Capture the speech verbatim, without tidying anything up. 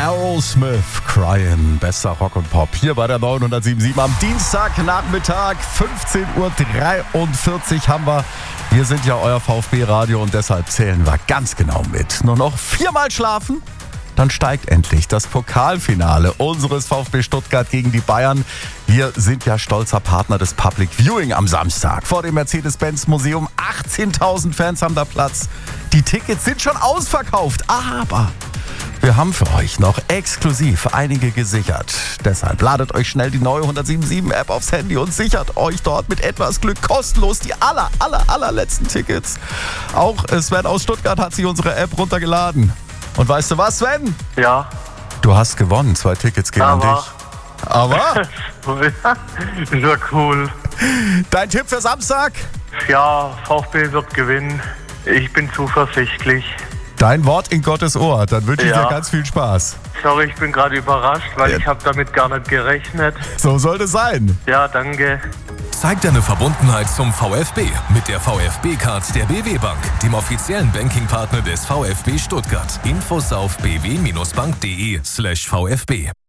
Aerosmith, Crying, bester Rock und Pop. Hier bei der neunhundertsiebenundsiebzig am Dienstagnachmittag, fünfzehn Uhr dreiundvierzig haben wir. Wir sind ja euer VfB-Radio und deshalb zählen wir ganz genau mit. Nur noch viermal schlafen, dann steigt endlich das Pokalfinale unseres VfB Stuttgart gegen die Bayern. Wir sind ja stolzer Partner des Public Viewing am Samstag vor dem Mercedes-Benz-Museum. achtzehntausend Fans haben da Platz. Die Tickets sind schon ausverkauft, aber wir haben für euch noch exklusiv einige gesichert. Deshalb ladet euch schnell die neue hundertsiebenundsiebzig-App aufs Handy und sichert euch dort mit etwas Glück kostenlos die aller, aller, allerletzten Tickets. Auch Sven aus Stuttgart hat sich unsere App runtergeladen. Und weißt du was, Sven? Ja. Du hast gewonnen. Zwei Tickets gehen an dich. Aber? Ist ja cool. Dein Tipp für Samstag? Ja, VfB wird gewinnen. Ich bin zuversichtlich. Dein Wort in Gottes Ohr. Dann wünsche ich Ja. dir ganz viel Spaß. Sorry, ich bin gerade überrascht, weil Ja. ich habe damit gar nicht gerechnet. So sollte es sein. Ja, danke. Zeig deine Verbundenheit zum VfB mit der VfB-Card der B W Bank, dem offiziellen Bankingpartner des VfB Stuttgart. Infos auf b w bindestrich bank punkt d e slash VfB.